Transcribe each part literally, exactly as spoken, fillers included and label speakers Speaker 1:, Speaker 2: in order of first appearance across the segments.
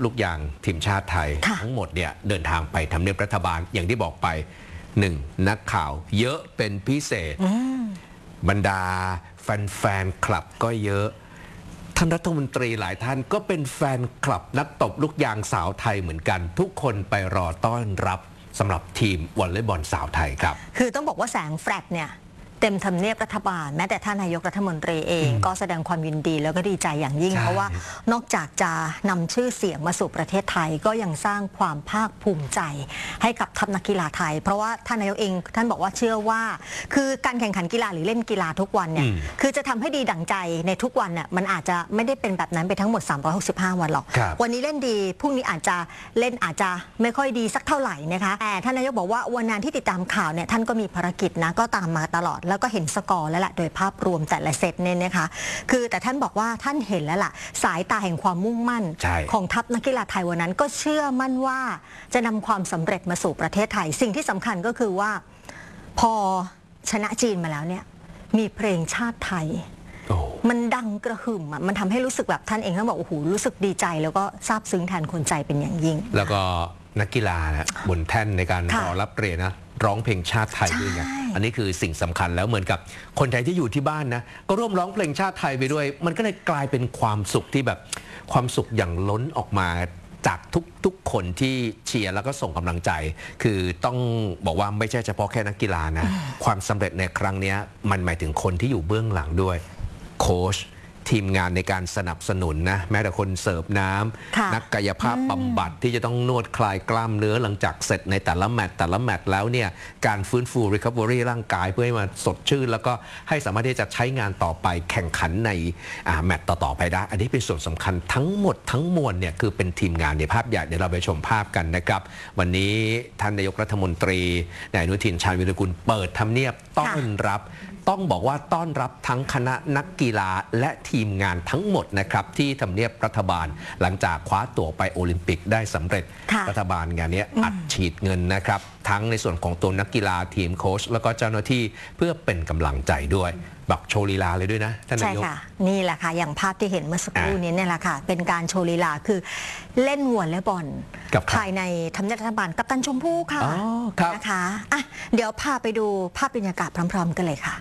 Speaker 1: ลูกยางทีมชาติไทยทั้งหมดเนี่ยเดินทางไปทำเนียบรัฐบาลอย่างที่บอกไปหนึ่งนักข่าวเยอะเป็นพิเศษบรรดาแฟนๆคลับก็เยอะท่านรัฐมนตรีหลายท่านก็เป็นแฟนคลับนักตบลูกยางสาวไทยเหมือนกันทุกคนไปรอต้อนรับสำหรับทีมวอลเลย์บอลสาวไทยครับ
Speaker 2: คือต้องบอกว่าแสงแฟลชเนี่ยเต็มทำเนียบรัฐบาลแม้แต่ท่านนายกรัฐมนตรีเองก็แสดงความยินดีแล้วก็ดีใจอย่างยิ่งเพราะว่านอกจากจะนำชื่อเสียงมาสู่ประเทศไทยก็ยังสร้างความภาคภูมิใจให้กับทัพนักกีฬาไทยเพราะว่าท่านนายกเองท่านบอกว่าเชื่อว่าคือการแข่งขันกีฬาหรือเล่นกีฬาทุกวันเนี่ยคือจะทำให้ดีดั่งใจในทุกวันเนี่ยมันอาจจะไม่ได้เป็นแบบนั้นไปทั้งหมดสามร้อยหกสิบห้าวันหรอกวันนี้เล่นดีพรุ่งนี้อาจจะเล่นอาจจะไม่ค่อยดีสักเท่าไหร่นะคะแต่ท่านนายกบอกว่าวันนั้นที่ติดตามข่าวเนี่ยท่านก็มีภารกิจนะก็ตามมาตลอดแล้วก็เห็นสกอร์แล้วแหละโดยภาพรวมแต่ละเซตเนี่ยนะคะคือแต่ท่านบอกว่าท่านเห็นแล้วล่ะสายตาแห่งความมุ่งมั่นของทัพนักกีฬาไทยวันนั้นก็เชื่อมั่นว่าจะนำความสำเร็จมาสู่ประเทศไทยสิ่งที่สำคัญก็คือว่าพอชนะจีนมาแล้วเนี่ยมีเพลงชาติไทยมันดังกระหึ่มอ่ะมันทำให้รู้สึกแบบท่านเองท่านบอกโอ้โหรู้สึกดีใจแล้วก็ซาบซึ้งแทนคนใจเป็นอย่างยิ่ง
Speaker 1: แล้วก็นักกีฬานะบนแท่นในการรอรับเหรียญนะร้องเพลงชาติไทยด้วยไงอันนี้คือสิ่งสำคัญแล้วเหมือนกับคนไทยที่อยู่ที่บ้านนะก็ร่วมร้องเพลงชาติไทยไปด้วยมันก็เลยกลายเป็นความสุขที่แบบความสุขอย่างล้นออกมาจากทุกๆคนที่เชียร์แล้วก็ส่งกำลังใจคือต้องบอกว่าไม่ใช่เฉพาะแค่นักกีฬานะความสำเร็จในครั้งนี้มันหมายถึงคนที่อยู่เบื้องหลังด้วยโค้ชทีมงานในการสนับสนุนนะแม้แต่คนเสิร์ฟน้ำนักกายภาพบำบัดที่จะต้องนวดคลายกล้ามเนื้อหลังจากเสร็จในแต่ละแมตช์แต่ละแมตช์แล้วเนี่ยการฟื้นฟู recovery ร่างกายเพื่อให้มันสดชื่นแล้วก็ให้สามารถที่จะใช้งานต่อไปแข่งขันในแมตช์ต่อๆไปได้อันนี้เป็นส่วนสำคัญทั้งหมดทั้งมวลเนี่ยคือเป็นทีมงานในภาพใหญ่เดี๋ยวเราไปชมภาพกันนะครับวันนี้ท่านนายกรัฐมนตรีนายอนุทินชาญวิรกูลเปิดทำเนียบต้อนรับต้องบอกว่าต้อนรับทั้งคณะนักกีฬาและทีมงานทั้งหมดนะครับที่ทำเนียบรัฐบาลหลังจากคว้าตั๋วไปโอลิมปิกได้สำเร็จรัฐบาลงานนี้อัดฉีดเงินนะครับทั้งในส่วนของตัวนักกีฬาทีมโค้ชแล้วก็เจ้าหน้าที่เพื่อเป็นกำลังใจด้วยบักโชว์ลีลาเลยด้วยนะท่านนายก
Speaker 2: ใช่ค่ะนี่แหละค่ะอย่างภาพที่เห็นเมื่อสักครู่นี้เนี่ยแหละค่ะเป็นการโชว์ลีลาคือเล่นวอลเลย์บอลภายในทำเนียบรัฐบาลกัปตันชมพู่ค่ะนะคะอ่ะเดี๋ยวพาไปดูภาพบรรยากาศพร้อมๆกันเลยค่ะ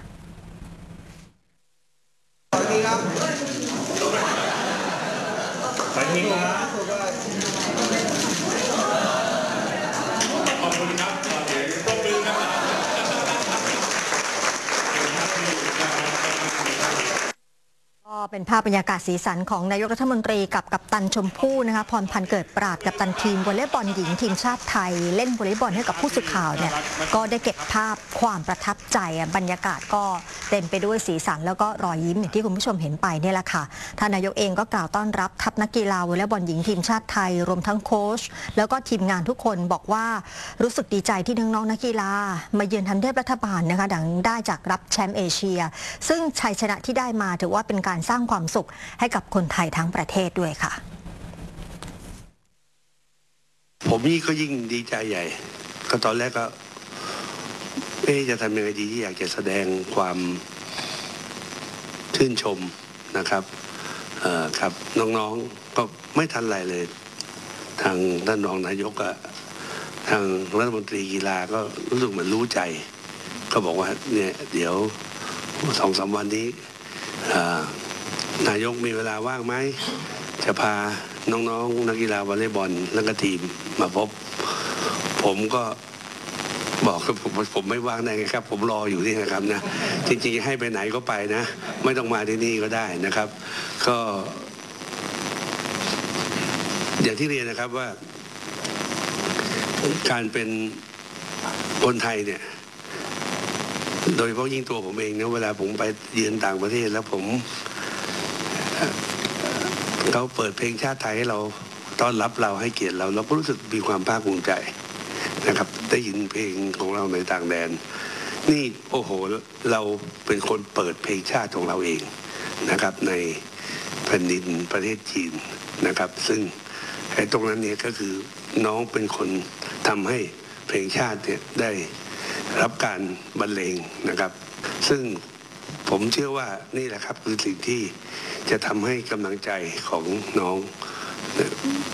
Speaker 3: สวัสดีครับสวัสดีครับขอบคุณครับขอบคุณปรบมือครับ
Speaker 2: ก็เป็นภาพบรรยากาศสีสันของนายกรัฐมนตรีกับกัปตันชมพู่นะคะพรพันธ์เกิดปราดกัปตันทีมวอลเลย์บอลหญิงทีมชาติไทยเล่นวอลเลย์บอลให้กับผู้สื่อข่าวเนี่ยก็ได้เก็บภาพความประทับใจบรรยากาศก็เต็มไปด้วยสีสันแล้วก็รอยยิ้มอย่างที่คุณผู้ชมเห็นไปเนี่ยแหละค่ะท่านนายกเองก็กล่าวต้อนรับทัพนักกีฬาวอลเลย์บอลหญิงทีมชาติไทยรวมทั้งโค้ชแล้วก็ทีมงานทุกคนบอกว่ารู้สึกดีใจที่น้องๆนักกีฬามาเยือนทำเนียบรัฐบาลนะคะดังได้จากรับแชมป์เอเชียซึ่งชัยชนะที่ได้มาถือว่าเป็นการสร้างความสุขให้กับคนไทยทั้งประเทศด้วยค่ะ
Speaker 4: ผมนี่ก็ยิ่งดีใจใหญ่ก็ตอนแรกก็เอ๊ะจะทำยังไงดีที่อยากจะแสดงความชื่นชมนะครับเอ่อครับน้องๆก็ไม่ทันไรเลยทางท่านรองนายกกับทางรัฐมนตรีกีฬาก็รู้สึกเหมือนรู้ใจก็บอกว่าเนี่ยเดี๋ยวสองสามวันนี้นายกมีเวลาว่างไหมจะพาน้องๆนักกีฬาวอลเลย์บอลและก็ทีมมาพบผมก็บอกว่าผมผมไม่ว่างได้ไงครับผมรออยู่นี่นะครับนะจริงๆให้ไปไหนก็ไปนะไม่ต้องมาที่นี่ก็ได้นะครับก็อย่างที่เรียนนะครับว่าการเป็นคนไทยเนี่ยโดยเฉพาะยิ่งตัวผมเองนะเวลาผมไปเยือนต่างประเทศแล้วผมเขาเปิดเพลงชาติไทยให้เราต้อนรับเราให้เกียรติเราเราก็รู้สึกมีความภาคภูมิใจนะครับได้ยินเพลงของเราในต่างแดนนี่โอ้โหเราเป็นคนเปิดเพลงชาติของเราเองนะครับในแผ่นดินประเทศจีนนะครับซึ่งไอ้ตรงนั้นเนี่ยก็คือน้องเป็นคนทำให้เพลงชาติเนี่ยได้รับการบรรเลงนะครับซึ่งผมเชื่อว่านี่แหละครับคือสิ่งที่จะทำให้กำลังใจของน้อง